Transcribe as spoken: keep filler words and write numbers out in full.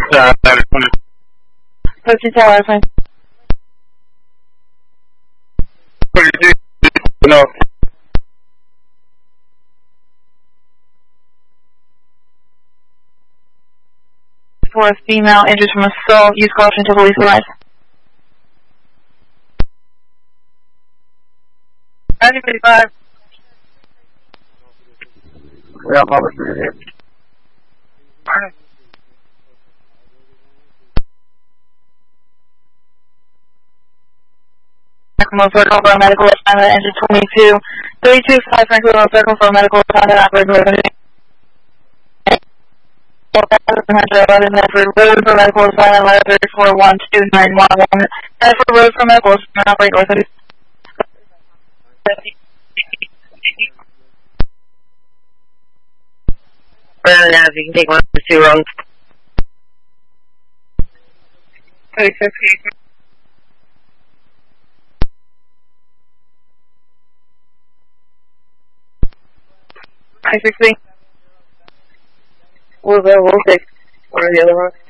Uh, Posting tower, fine. No. For female injured from assault, use caution until police arrive. ninety fifty-five. Yeah, public here. Franklin Circle for a medical assignment, engine twenty-two. three two five Franklin Circle for a medical assignment, operator eleven for road for medical assignment, letter thirty-four one two nine one one. And for road for medical assignment, operator orthodox. Brandon, if you can take one of the two wrongs. thirty-six. I sixty. We'll go, we'll take one of the other ones.